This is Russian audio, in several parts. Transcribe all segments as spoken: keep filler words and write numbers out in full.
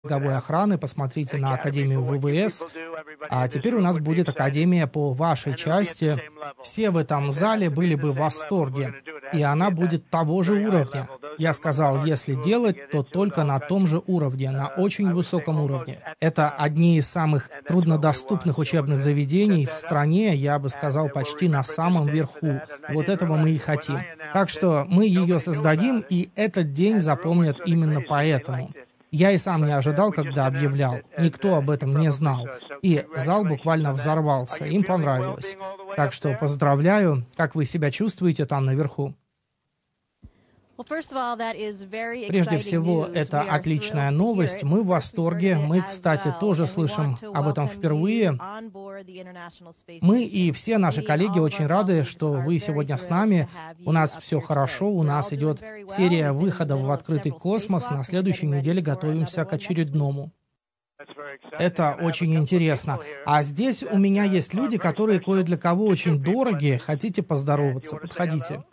береговой охраны, посмотрите на Академию ВВС. А теперь у нас будет Академия по вашей части. Все в этом зале были бы в восторге. И она будет того же уровня. Я сказал, если делать, то только на том же уровне, на очень высоком уровне. Это одни из самых труднодоступных учебных заведений в стране, я бы сказал, почти на самом верху. Вот этого мы и хотим. Так что мы ее создадим, и этот день запомнят именно поэтому. Я и сам не ожидал, когда объявлял. Никто об этом не знал. И зал буквально взорвался. Им понравилось. Так что поздравляю. Как вы себя чувствуете там наверху? Прежде всего, это отличная новость. Мы в восторге. Мы, кстати, тоже слышим об этом впервые. Мы и все наши коллеги очень рады, что вы сегодня с нами. У нас все хорошо. У нас идет серия выходов в открытый космос. На следующей неделе готовимся к очередному. Это очень интересно. А здесь у меня есть люди, которые кое для кого очень дороги. Хотите поздороваться? Подходите.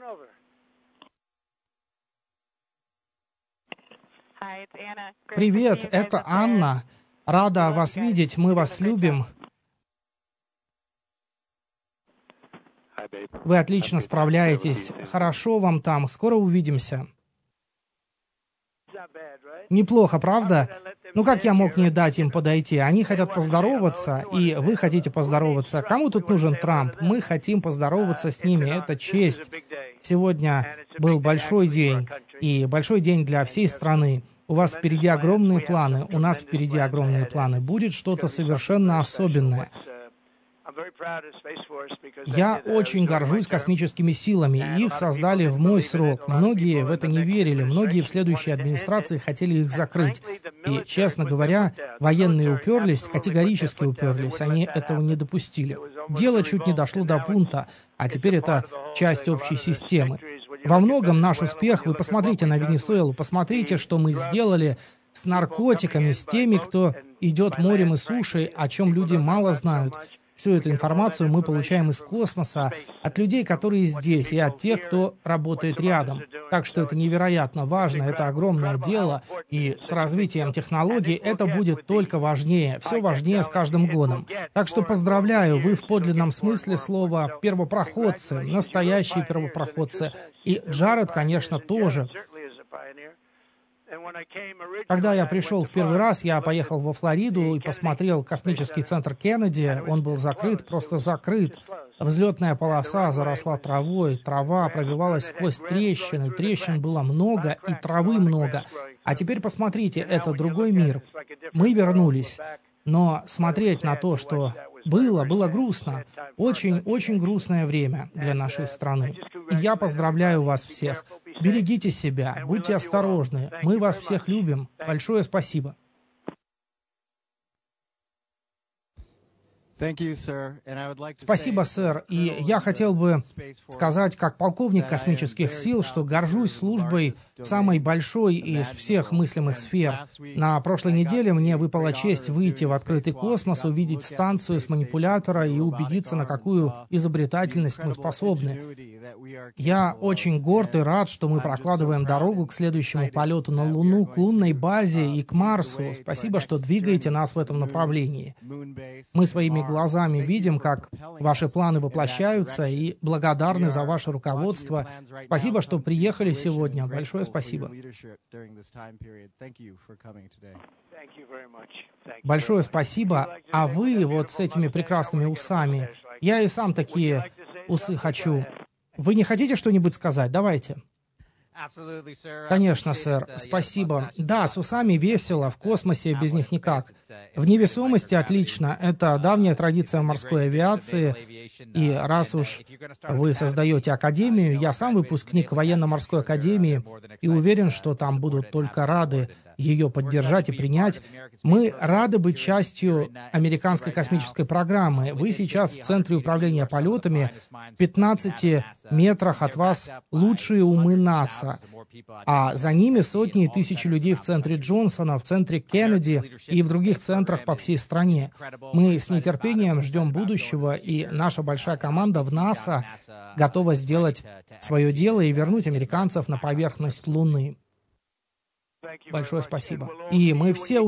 Привет, это Анна. Рада вас видеть, мы вас любим. Вы отлично справляетесь. Хорошо вам там. Скоро увидимся. Неплохо, правда? Ну как я мог не дать им подойти? Они хотят поздороваться, и вы хотите поздороваться. Кому тут нужен Трамп? Мы хотим поздороваться с ними. Это честь. Сегодня был большой день, и большой день для всей страны. У вас впереди огромные планы, у нас впереди огромные планы. Будет что-то совершенно особенное. Я очень горжусь космическими силами. Их создали в мой срок. Многие в это не верили. Многие в следующей администрации хотели их закрыть. И, честно говоря, военные уперлись, категорически уперлись. Они этого не допустили. Дело чуть не дошло до бунта, а теперь это часть общей системы. Во многом наш успех, вы посмотрите на Венесуэлу, посмотрите, что мы сделали с наркотиками, с теми, кто идет морем и сушей, о чем люди мало знают. Всю эту информацию мы получаем из космоса, от людей, которые здесь, и от тех, кто работает рядом. Так что это невероятно важно, это огромное дело, и с развитием технологий это будет только важнее, все важнее с каждым годом. Так что поздравляю, вы в подлинном смысле слова первопроходцы, настоящие первопроходцы. И Джаред, конечно, тоже. Когда я пришел в первый раз, я поехал во Флориду и посмотрел космический центр Кеннеди. Он был закрыт, просто закрыт. Взлетная полоса заросла травой, трава пробивалась сквозь трещины, трещин было много и травы много. А теперь посмотрите, это другой мир. Мы вернулись. Но смотреть на то, что было, было грустно. Очень-очень грустное время для нашей страны. И я поздравляю вас всех. Берегите себя, будьте осторожны. Мы вас всех любим. Большое спасибо. Спасибо, сэр. И я хотел бы сказать, как полковник космических сил, что горжусь службой самой большой из всех мыслимых сфер. На прошлой неделе мне выпала честь выйти в открытый космос, увидеть станцию с манипулятора и убедиться, на какую изобретательность мы способны. Я очень горд и рад, что мы прокладываем дорогу к следующему полету на Луну, к лунной базе и к Марсу. Спасибо, что двигаете нас в этом направлении. Мы своими глазами видим, как ваши планы воплощаются, и благодарны за ваше руководство. Спасибо, что приехали сегодня. Большое спасибо. Большое спасибо. А вы вот с этими прекрасными усами. Я и сам такие усы хочу. Вы не хотите что-нибудь сказать? Давайте. Конечно, сэр. Спасибо. Да, с усами весело, в космосе без них никак. В невесомости отлично. Это давняя традиция морской авиации. И раз уж вы создаете академию, я сам выпускник военно-морской академии и уверен, что там будут только рады ее поддержать и принять. Мы рады быть частью американской космической программы. Вы сейчас в Центре управления полетами, в пятнадцати метрах от вас лучшие умы НАСА. А за ними сотни и тысячи людей в Центре Джонсона, в Центре Кеннеди и в других центрах по всей стране. Мы с нетерпением ждем будущего, и наша большая команда в НАСА готова сделать свое дело и вернуть американцев на поверхность Луны. Большое спасибо. И мы все